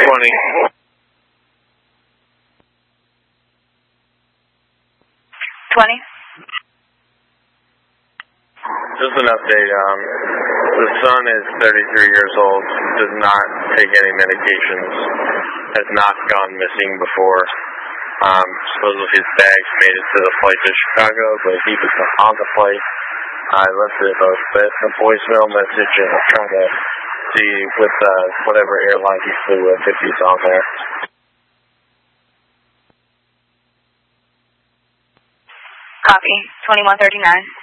20. 20. Just an update. The son is 33 years old, does not take any medications, has not gone missing before. Supposedly his bags made it to the flight to Chicago, but he was not on the flight. I left a voicemail message and I'm trying to see with whatever airline he flew with if he's on there. Copy. 2139.